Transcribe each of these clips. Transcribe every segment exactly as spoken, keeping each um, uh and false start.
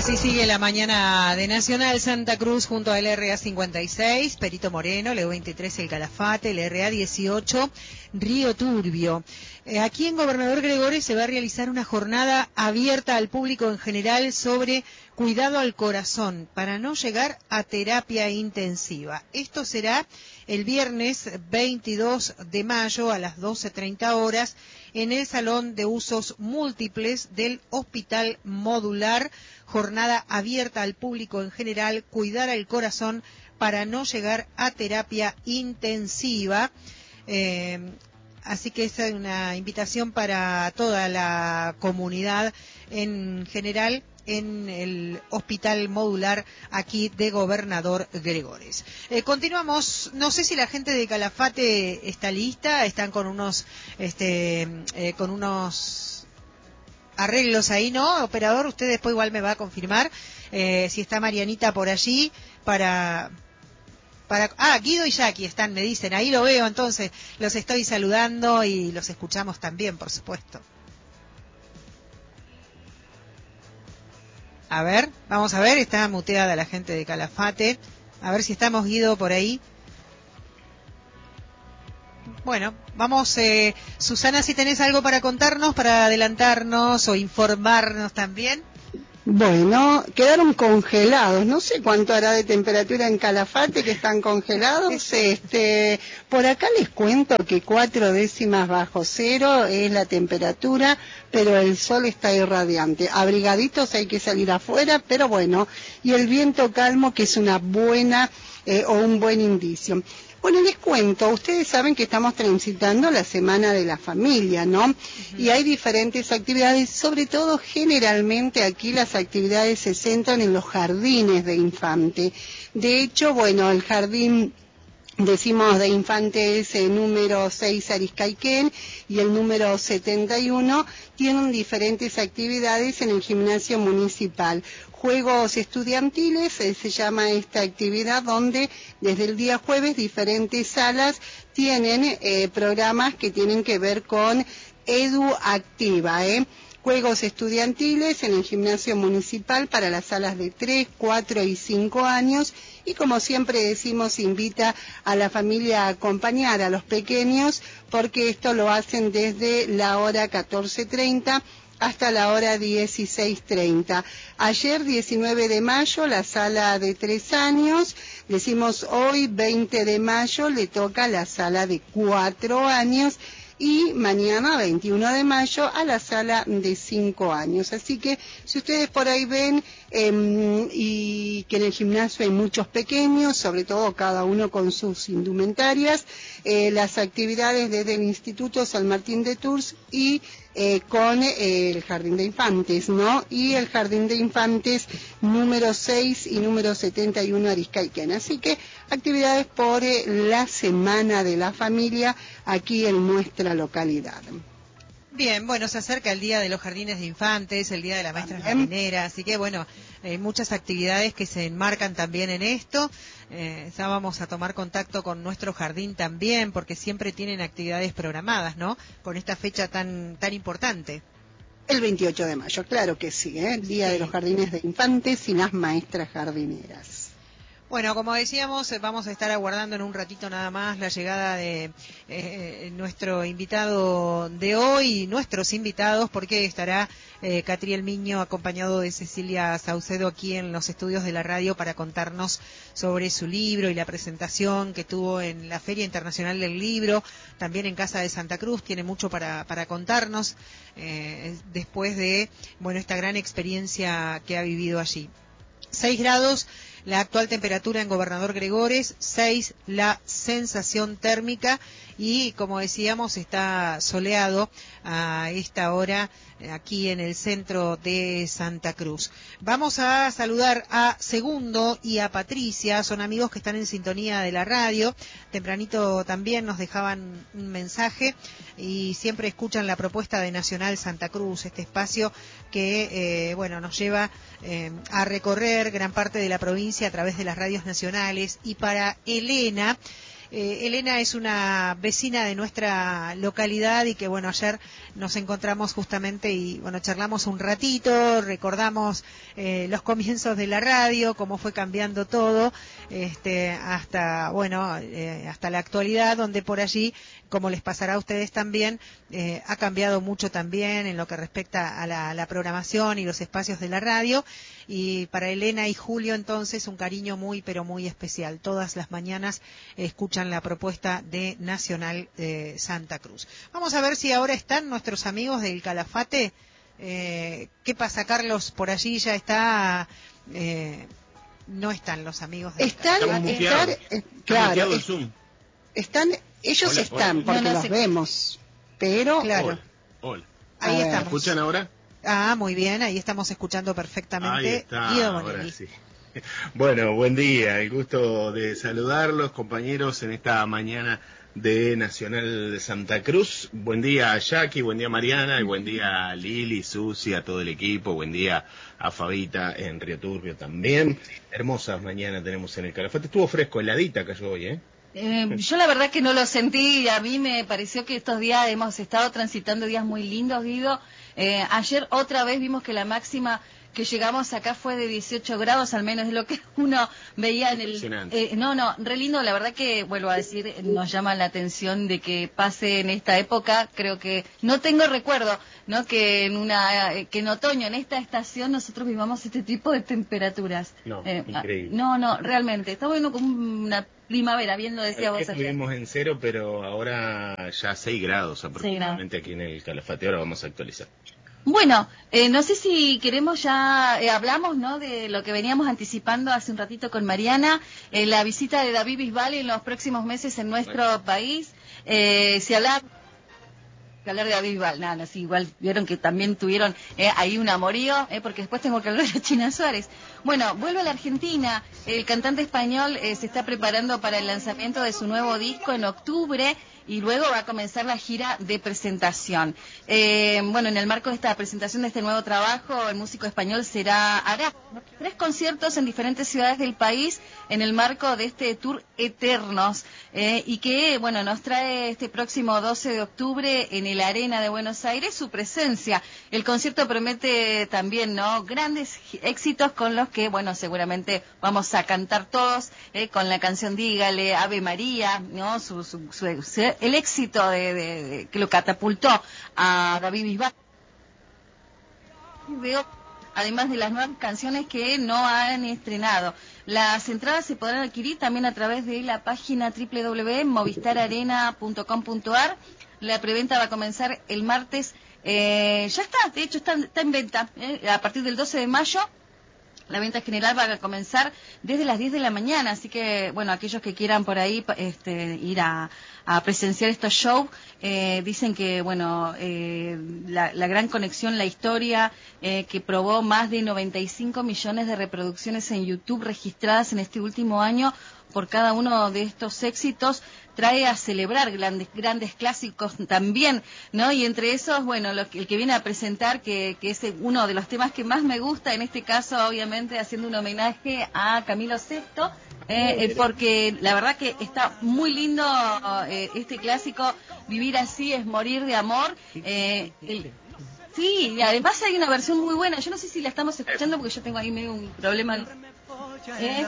Así sigue la mañana de Nacional Santa Cruz junto al R A cincuenta y seis, Perito Moreno, el E U veintitrés El Calafate, el R A dieciocho, Río Turbio. Eh, aquí en Gobernador Gregores se va a realizar una jornada abierta al público en general sobre cuidado al corazón para no llegar a terapia intensiva. Esto será el viernes veintidós de mayo a las doce treinta horas en el Salón de Usos Múltiples del Hospital Modular. Jornada abierta al público en general, cuidar al corazón para no llegar a terapia intensiva. Eh, así que esa es una invitación para toda la comunidad en general en el Hospital Modular aquí de Gobernador Gregores. Eh, continuamos, no sé si la gente de Calafate está lista, están con unos, este, eh, con unos arreglos ahí, ¿no? Operador, usted después igual me va a confirmar eh, si está Marianita por allí para... Para, ah, Guido y Jackie están, me dicen, ahí lo veo, entonces los estoy saludando y los escuchamos también, por supuesto. A ver, vamos a ver, está muteada la gente de Calafate, a ver si estamos, Guido, por ahí. Bueno, vamos, eh, Susana, si tenés algo para contarnos, para adelantarnos o informarnos también. Bueno, quedaron congelados, no sé cuánto hará de temperatura en Calafate, que están congelados. Este, por acá les cuento que cuatro décimas bajo cero es la temperatura, pero el sol está irradiante. Abrigaditos hay que salir afuera, pero bueno, y el viento calmo, que es una buena eh, o un buen indicio. Bueno, les cuento, ustedes saben que estamos transitando la Semana de la Familia, ¿no? Uh-huh. Y hay diferentes actividades, sobre todo generalmente aquí las actividades se centran en los jardines de infante. De hecho, bueno, el jardín, decimos, de infantes el número seis Ariscaiquén y el número setenta y uno tienen diferentes actividades en el gimnasio municipal. Juegos estudiantiles, eh, se llama esta actividad, donde desde el día jueves diferentes salas tienen eh, programas que tienen que ver con Edu Activa, ¿eh? Juegos estudiantiles en el gimnasio municipal para las salas de tres, cuatro y cinco años, y como siempre decimos, invita a la familia a acompañar a los pequeños, porque esto lo hacen desde la hora catorce treinta hasta la hora dieciséis treinta. Ayer, diecinueve de mayo, la sala de tres años, decimos hoy, veinte de mayo, le toca la sala de cuatro años, y mañana, veintiuno de mayo, a la sala de cinco años. Así que si ustedes por ahí ven eh, y que en el gimnasio hay muchos pequeños, sobre todo cada uno con sus indumentarias, eh, las actividades desde el Instituto San Martín de Tours y eh, con eh, el Jardín de Infantes, ¿no? Y el Jardín de Infantes número seis y número setenta y uno Ariscaiquén. Así que actividades por eh, la Semana de la Familia aquí en nuestra localidad. Bien, bueno, se acerca el Día de los Jardines de Infantes, el Día de la Maestra Jardinera, así que bueno, hay eh, muchas actividades que se enmarcan también en esto. Eh, ya vamos a tomar contacto con nuestro jardín también, porque siempre tienen actividades programadas, ¿no? Con esta fecha tan tan importante. El veintiocho de mayo, claro que sí, ¿eh? El Día sí. de los Jardines de Infantes y las Maestras Jardineras. Bueno, como decíamos, vamos a estar aguardando en un ratito nada más la llegada de eh, nuestro invitado de hoy, nuestros invitados, porque estará eh, Catriel Miño acompañado de Cecilia Saucedo aquí en los estudios de la radio para contarnos sobre su libro y la presentación que tuvo en la Feria Internacional del Libro, también en Casa de Santa Cruz. Tiene mucho para, para contarnos eh, después de, bueno, esta gran experiencia que ha vivido allí. Seis grados la actual temperatura en Gobernador Gregores, seis la sensación térmica, y como decíamos está soleado a esta hora aquí en el centro de Santa Cruz. Vamos a saludar a Segundo y a Patricia, son amigos que están en sintonía de la radio. Tempranito también nos dejaban un mensaje y siempre escuchan la propuesta de Nacional Santa Cruz, este espacio que eh, bueno nos lleva eh, a recorrer gran parte de la provincia a través de las radios nacionales. Y para Elena, Eh, Elena es una vecina de nuestra localidad y que, bueno, ayer nos encontramos justamente y, bueno, charlamos un ratito, recordamos eh, los comienzos de la radio, cómo fue cambiando todo, este, hasta, bueno, eh, hasta la actualidad, donde por allí, como les pasará a ustedes también, eh, ha cambiado mucho también en lo que respecta a la, a la programación y los espacios de la radio. Y para Elena y Julio, entonces, un cariño muy, pero muy especial. Todas las mañanas eh, escuchan la propuesta de Nacional eh, Santa Cruz. Vamos a ver si ahora están nuestros amigos del Calafate. Eh, ¿Qué pasa, Carlos? Por allí ya está... Eh, no están los amigos del están, Calafate. Están, eh, claro, es, están, ellos hola, están, hola. porque no, no los sé. vemos, pero... Claro. Hola, hola. Ahí estamos. ¿Me escuchan ahora? Ah, muy bien, ahí estamos escuchando perfectamente. Ahí está, ahora sí. Bueno, buen día, el gusto de saludarlos, compañeros, en esta mañana de Nacional de Santa Cruz. Buen día a Jackie, buen día a Mariana, y buen día a Lili, Susi, a todo el equipo, buen día a Fabita en Río Turbio también. Hermosas mañanas tenemos en el Calafate. Estuvo fresco, heladita cayó hoy, ¿eh? Eh, yo la verdad que no lo sentí, a mí me pareció que estos días hemos estado transitando días muy lindos, Guido. Eh, ayer otra vez vimos que la máxima que llegamos acá fue de dieciocho grados, al menos es lo que uno veía en el... Eh, no, no, re lindo, la verdad que, vuelvo a decir, nos llama la atención de que pase en esta época, creo que no tengo recuerdo, ¿no? Que en una que en otoño, en esta estación, nosotros vivamos este tipo de temperaturas. No, eh, increíble. No, no, realmente, estamos viendo como una primavera, bien lo decía vos ayer. Estuvimos en cero, pero ahora ya seis grados aproximadamente aquí en el Calafate, ahora vamos a actualizar. Bueno, eh, no sé si queremos ya, eh, hablamos, ¿no?, de lo que veníamos anticipando hace un ratito con Mariana, eh, la visita de David Bisbal en los próximos meses en nuestro bueno. país. Eh, si hablar, hablar de David Bisbal, nada, no, sí, igual vieron que también tuvieron eh, ahí un amorío, eh, porque después tengo que hablar de China Suárez. Bueno, vuelve a la Argentina, el cantante español eh, se está preparando para el lanzamiento de su nuevo disco en octubre, y luego va a comenzar la gira de presentación. Eh, bueno, en el marco de esta presentación de este nuevo trabajo, el músico español será hará tres conciertos en diferentes ciudades del país en el marco de este tour Eternos, eh, y que, bueno, nos trae este próximo doce de octubre en el Arena de Buenos Aires su presencia. El concierto promete también, ¿no?, grandes éxitos con los que, bueno, seguramente vamos a cantar todos, eh, con la canción Dígale, Ave María, ¿no?, su, su, su, su el éxito de, de, de, que lo catapultó a David Bisbal. Además de las nuevas canciones que no han estrenado. Las entradas se podrán adquirir también a través de la página doble u doble u doble u punto movistar arena punto com punto a r. La preventa va a comenzar el martes. Eh, ya está, de hecho está, está en venta. Eh, a partir del doce de mayo. La venta general va a comenzar desde las diez de la mañana, así que, bueno, aquellos que quieran por ahí este, ir a, a presenciar estos shows, eh, dicen que, bueno, eh, la, la gran conexión, la historia, eh, que probó más de noventa y cinco millones de reproducciones en YouTube registradas en este último año por cada uno de estos éxitos, trae a celebrar grandes grandes clásicos también, ¿no? Y entre esos, bueno, lo, el que viene a presentar, que, que es uno de los temas que más me gusta, en este caso, obviamente, haciendo un homenaje a Camilo sexto, eh, eh, porque la verdad que está muy lindo eh, este clásico, Vivir así es morir de amor. Eh, el, sí, y además hay una versión muy buena, yo no sé si la estamos escuchando porque yo tengo ahí medio un problema. ¿Eh?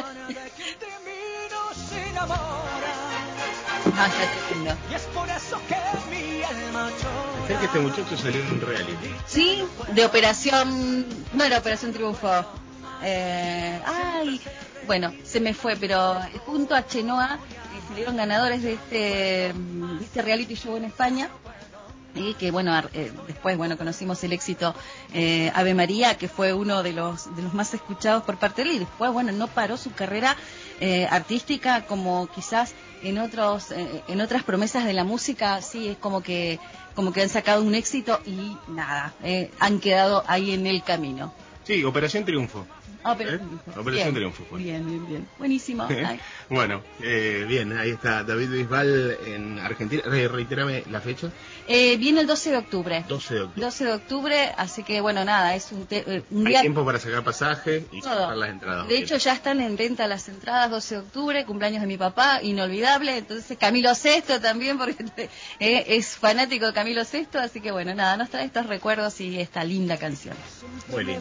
Ah, y es por eso que mi alma llora. Es que este muchacho salió en un reality. Sí, de Operación... No era Operación Triunfo. Eh, ay, bueno, se me fue, pero junto a Chenoa eh, salieron ganadores de este, de este reality show en España. Y que, bueno, eh, después, bueno, conocimos el éxito eh, Ave María, que fue uno de los de los más escuchados por parte de él, y después, bueno, no paró su carrera eh, artística como quizás en otros eh, en otras promesas de la música. Sí, es como que como que han sacado un éxito y nada, eh, han quedado ahí en el camino. Sí, Operación Triunfo. Ah, pero, ¿Eh? Operación bien, Triunfo fue. Bien, bien, bien. Buenísimo. Ay. Bueno, eh, bien, ahí está David Bisbal en Argentina. Re, reiterame la fecha. Eh, viene el doce de octubre. doce de octubre. doce de octubre, así que bueno, nada, es un, te, eh, un Hay día... tiempo para sacar pasaje y Todo. sacar las entradas. De hecho, ya están en venta las entradas, doce de octubre, cumpleaños de mi papá, inolvidable. Entonces, Camilo Sesto también, porque eh, es fanático de Camilo Sesto, así que bueno, nada, nos trae estos recuerdos y esta linda canción. Muy lindo.